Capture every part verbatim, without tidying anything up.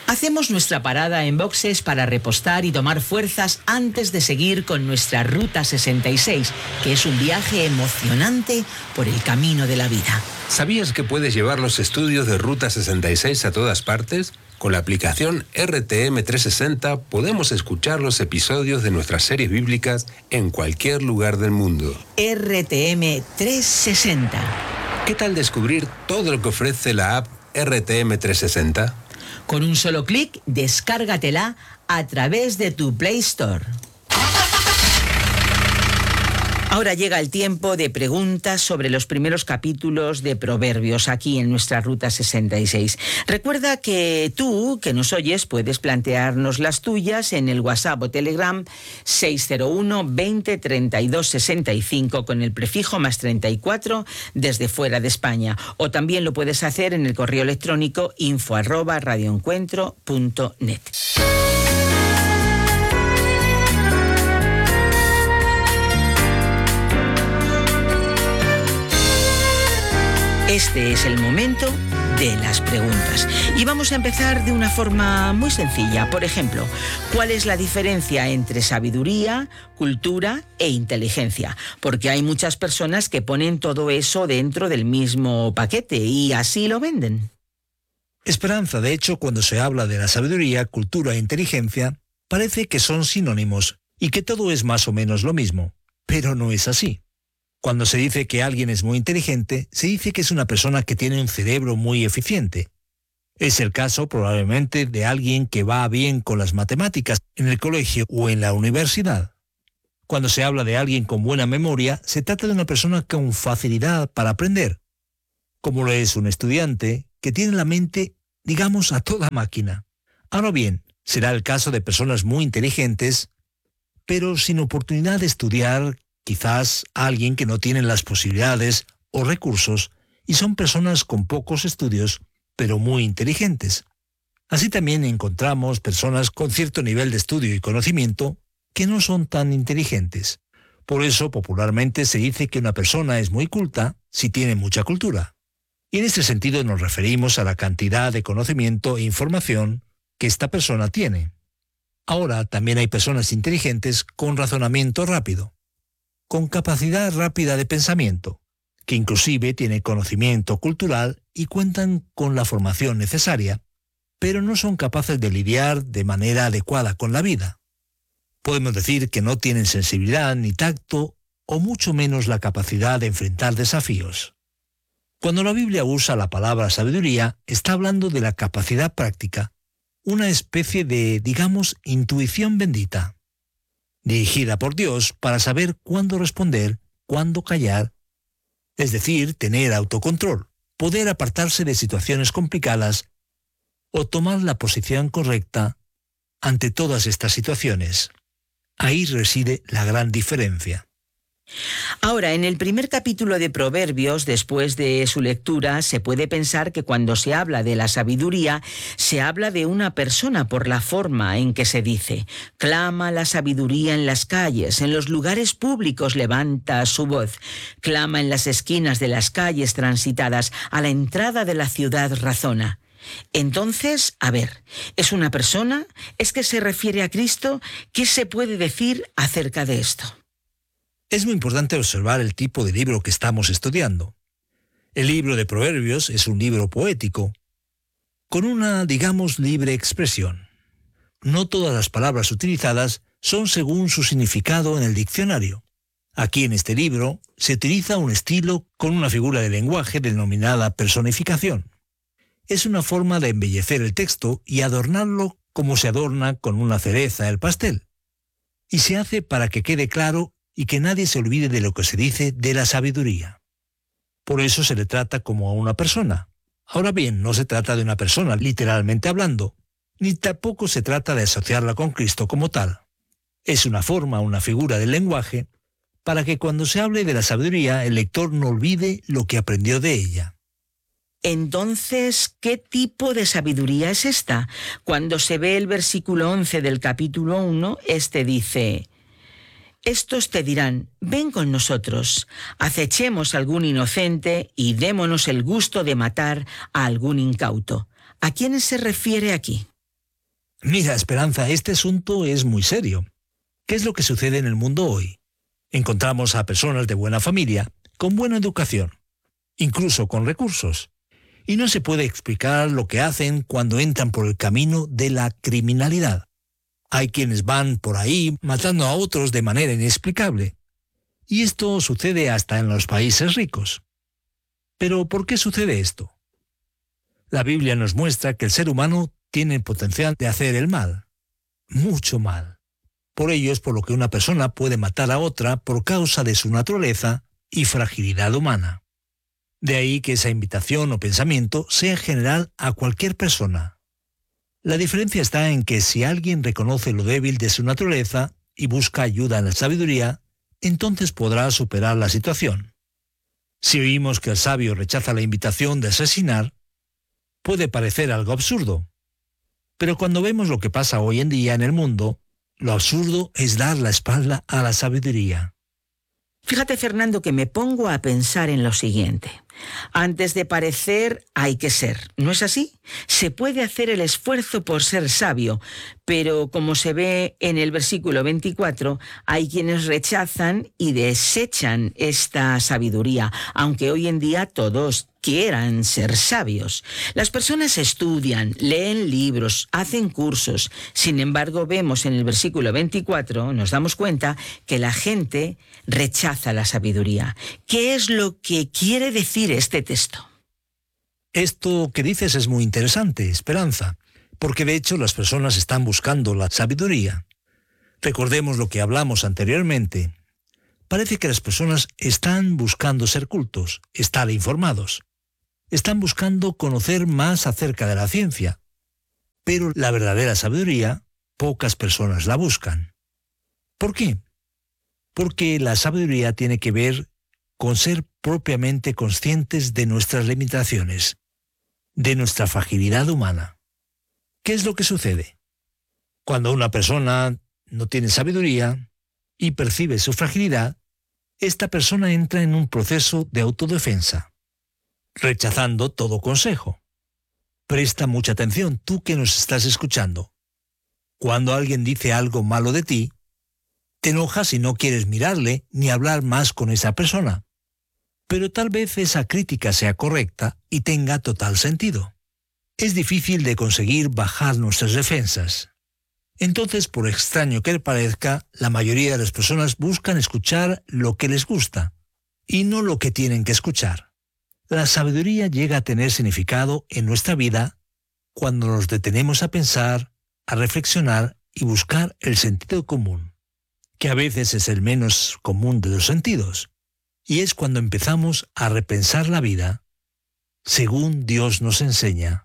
Hacemos nuestra parada en boxes para repostar y tomar fuerzas antes de seguir con nuestra Ruta sesenta y seis, que es un viaje emocionante por el camino de la vida. ¿Sabías que puedes llevar los estudios de Ruta sesenta y seis a todas partes? Con la aplicación R T M trescientos sesenta podemos escuchar los episodios de nuestras series bíblicas en cualquier lugar del mundo. R T M trescientos sesenta. ¿Qué tal descubrir todo lo que ofrece la app R T M trescientos sesenta? Con un solo clic, descárgatela a través de tu Play Store. Ahora llega el tiempo de preguntas sobre los primeros capítulos de Proverbios aquí en nuestra Ruta sesenta y seis. Recuerda que tú, que nos oyes, puedes plantearnos las tuyas en el WhatsApp o Telegram seis cero uno, veinte, treinta y dos, sesenta y cinco con el prefijo más treinta y cuatro desde fuera de España. O también lo puedes hacer en el correo electrónico info arroba radioencuentro punto net. Este es el momento de las preguntas. Y vamos a empezar de una forma muy sencilla. Por ejemplo, ¿cuál es la diferencia entre sabiduría, cultura e inteligencia? Porque hay muchas personas que ponen todo eso dentro del mismo paquete y así lo venden. Esperanza, de hecho, cuando se habla de la sabiduría, cultura e inteligencia, parece que son sinónimos y que todo es más o menos lo mismo. Pero no es así. Cuando se dice que alguien es muy inteligente, se dice que es una persona que tiene un cerebro muy eficiente. Es el caso probablemente de alguien que va bien con las matemáticas en el colegio o en la universidad. Cuando se habla de alguien con buena memoria, se trata de una persona con facilidad para aprender, como lo es un estudiante que tiene la mente, digamos, a toda máquina. Ahora bien, será el caso de personas muy inteligentes, pero sin oportunidad de estudiar, quizás alguien que no tiene las posibilidades o recursos y son personas con pocos estudios, pero muy inteligentes. Así también encontramos personas con cierto nivel de estudio y conocimiento que no son tan inteligentes. Por eso, popularmente se dice que una persona es muy culta si tiene mucha cultura. Y en este sentido nos referimos a la cantidad de conocimiento e información que esta persona tiene. Ahora también hay personas inteligentes con razonamiento rápido, con capacidad rápida de pensamiento, que inclusive tienen conocimiento cultural y cuentan con la formación necesaria, pero no son capaces de lidiar de manera adecuada con la vida. Podemos decir que no tienen sensibilidad ni tacto, o mucho menos la capacidad de enfrentar desafíos. Cuando la Biblia usa la palabra sabiduría, está hablando de la capacidad práctica, una especie de, digamos, intuición bendita, dirigida por Dios para saber cuándo responder, cuándo callar, es decir, tener autocontrol, poder apartarse de situaciones complicadas o tomar la posición correcta ante todas estas situaciones. Ahí reside la gran diferencia. Ahora, en el primer capítulo de Proverbios, después de su lectura, se puede pensar que cuando se habla de la sabiduría, se habla de una persona por la forma en que se dice. Clama la sabiduría en las calles, en los lugares públicos levanta su voz. Clama en las esquinas de las calles transitadas, a la entrada de la ciudad razona. Entonces, a ver, ¿es una persona? ¿Es que se refiere a Cristo? ¿Qué se puede decir acerca de esto? Es muy importante observar el tipo de libro que estamos estudiando. El libro de Proverbios es un libro poético, con una, digamos, libre expresión. No todas las palabras utilizadas son según su significado en el diccionario. Aquí en este libro se utiliza un estilo con una figura de lenguaje denominada personificación. Es una forma de embellecer el texto y adornarlo como se adorna con una cereza el pastel. Y se hace para que quede claro y que nadie se olvide de lo que se dice de la sabiduría. Por eso se le trata como a una persona. Ahora bien, no se trata de una persona, literalmente hablando, ni tampoco se trata de asociarla con Cristo como tal. Es una forma, una figura del lenguaje, para que cuando se hable de la sabiduría, el lector no olvide lo que aprendió de ella. Entonces, ¿qué tipo de sabiduría es esta? Cuando se ve el versículo once del capítulo uno, este dice: estos te dirán, ven con nosotros, acechemos a algún inocente y démonos el gusto de matar a algún incauto. ¿A quiénes se refiere aquí? Mira, Esperanza, este asunto es muy serio. ¿Qué es lo que sucede en el mundo hoy? Encontramos a personas de buena familia, con buena educación, incluso con recursos. Y no se puede explicar lo que hacen cuando entran por el camino de la criminalidad. Hay quienes van por ahí matando a otros de manera inexplicable. Y esto sucede hasta en los países ricos. ¿Pero por qué sucede esto? La Biblia nos muestra que el ser humano tiene el potencial de hacer el mal, mucho mal. Por ello es por lo que una persona puede matar a otra por causa de su naturaleza y fragilidad humana. De ahí que esa invitación o pensamiento sea general a cualquier persona. La diferencia está en que si alguien reconoce lo débil de su naturaleza y busca ayuda en la sabiduría, entonces podrá superar la situación. Si oímos que el sabio rechaza la invitación de asesinar, puede parecer algo absurdo. Pero cuando vemos lo que pasa hoy en día en el mundo, lo absurdo es dar la espalda a la sabiduría. Fíjate, Fernando, que me pongo a pensar en lo siguiente. Antes de parecer, hay que ser. ¿No es así? Se puede hacer el esfuerzo por ser sabio, pero como se ve en el versículo veinticuatro, hay quienes rechazan y desechan esta sabiduría, aunque hoy en día todos quieran ser sabios. Las personas estudian, leen libros, hacen cursos. Sin embargo, vemos en el versículo veinticuatro, nos damos cuenta que la gente rechaza la sabiduría. ¿Qué es lo que quiere decir este texto? Esto que dices es muy interesante, Esperanza, porque de hecho las personas están buscando la sabiduría. Recordemos lo que hablamos anteriormente. Parece que las personas están buscando ser cultos, estar informados. Están buscando conocer más acerca de la ciencia. Pero la verdadera sabiduría, pocas personas la buscan. ¿Por qué? Porque la sabiduría tiene que ver con ser propiamente conscientes de nuestras limitaciones, de nuestra fragilidad humana. ¿Qué es lo que sucede? Cuando una persona no tiene sabiduría y percibe su fragilidad, esta persona entra en un proceso de autodefensa, rechazando todo consejo. Presta mucha atención, tú que nos estás escuchando. Cuando alguien dice algo malo de ti, te enojas y no quieres mirarle ni hablar más con esa persona. Pero tal vez esa crítica sea correcta y tenga total sentido. Es difícil de conseguir bajar nuestras defensas. Entonces, por extraño que parezca, la mayoría de las personas buscan escuchar lo que les gusta y no lo que tienen que escuchar. La sabiduría llega a tener significado en nuestra vida cuando nos detenemos a pensar, a reflexionar y buscar el sentido común, que a veces es el menos común de los sentidos, y es cuando empezamos a repensar la vida según Dios nos enseña.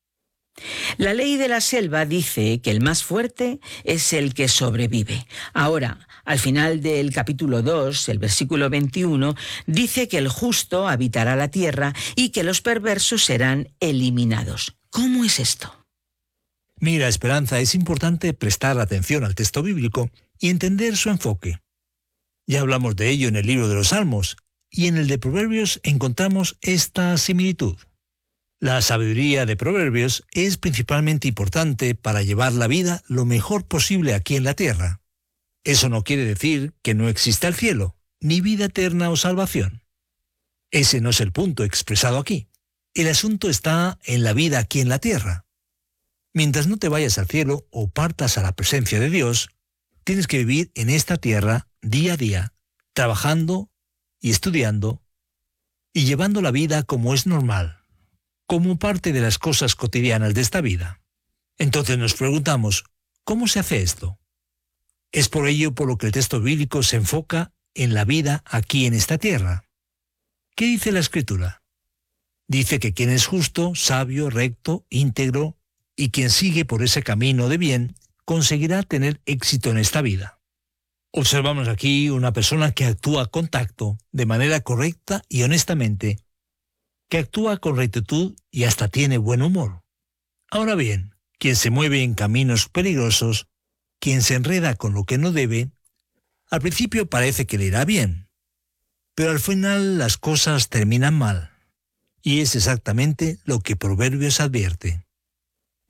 La ley de la selva dice que el más fuerte es el que sobrevive. Ahora, al final del capítulo dos, el versículo veintiuno, dice que el justo habitará la tierra y que los perversos serán eliminados. ¿Cómo es esto? Mira, Esperanza, es importante prestar atención al texto bíblico y entender su enfoque. Ya hablamos de ello en el libro de los Salmos, y en el de Proverbios encontramos esta similitud. La sabiduría de Proverbios es principalmente importante para llevar la vida lo mejor posible aquí en la tierra. Eso no quiere decir que no exista el cielo, ni vida eterna o salvación. Ese no es el punto expresado aquí. El asunto está en la vida aquí en la tierra. Mientras no te vayas al cielo o partas a la presencia de Dios, tienes que vivir en esta tierra día a día, trabajando y estudiando y llevando la vida como es normal, como parte de las cosas cotidianas de esta vida. Entonces nos preguntamos, ¿cómo se hace esto? Es por ello por lo que el texto bíblico se enfoca en la vida aquí en esta tierra. ¿Qué dice la Escritura? Dice que quien es justo, sabio, recto, íntegro, y quien sigue por ese camino de bien, conseguirá tener éxito en esta vida. Observamos aquí una persona que actúa con tacto, de manera correcta y honestamente, que actúa con rectitud y hasta tiene buen humor. Ahora bien, quien se mueve en caminos peligrosos, quien se enreda con lo que no debe, al principio parece que le irá bien, pero al final las cosas terminan mal, y es exactamente lo que Proverbios advierte.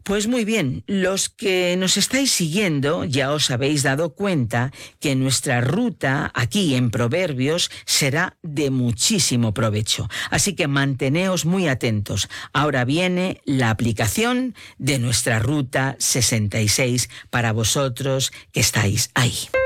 Pues muy bien, los que nos estáis siguiendo ya os habéis dado cuenta que nuestra ruta aquí en Proverbios será de muchísimo provecho. Así que manteneos muy atentos. Ahora viene la aplicación de nuestra ruta sesenta y seis para vosotros que estáis ahí.